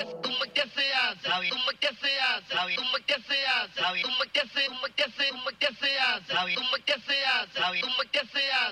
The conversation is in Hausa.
¿Cómo es que se hace? ¿Cómo es que se hace? ¿Cómo es que se hace? ¿Cómo es que se hace? ¿Cómo es que se hace? ¿Cómo es que se hace? ¿Cómo es que se hace?